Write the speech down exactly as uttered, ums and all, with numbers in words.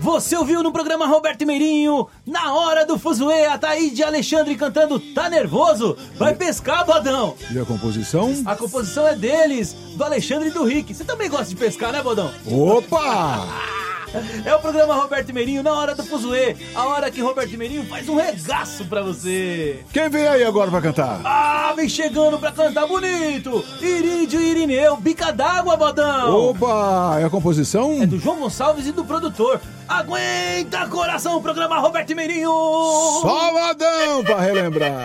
Você ouviu no programa Roberto Meirinho, na hora do fuzuê, a Taíde Alexandre cantando Tá Nervoso? Vai pescar, Bodão! E a composição? A composição é deles, do Alexandre e do Rick. Você também gosta de pescar, né, Bodão? Opa! É o programa Roberto Meirinho na hora do fuzuê, a hora que Roberto Meirinho faz um regaço pra você. Quem vem aí agora pra cantar? Ah, vem chegando pra cantar bonito, Irídio e Irineu, Bica d'Água, Bodão. Opa, é a composição? É do João Gonçalves e do produtor. Aguenta, coração, o programa Roberto Meirinho. Só Modão pra relembrar.